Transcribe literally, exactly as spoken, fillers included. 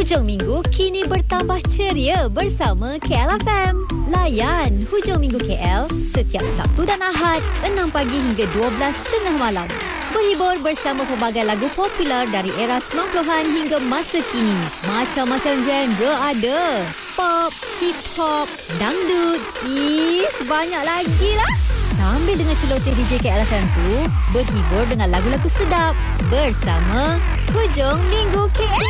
Hujung minggu kini bertambah ceria bersama K L F M. Layan Hujung Minggu K L setiap Sabtu dan Ahad enam pagi hingga dua belas tengah malam. Berhibur bersama pelbagai lagu popular dari era sembilan puluhan hingga masa kini. Macam-macam genre ada. Pop, hip-hop, dangdut, ish, banyak lagi lah. Sambil dengan celoteh D J K L F M tu, berhibur dengan lagu-lagu sedap bersama Hujung Minggu K L.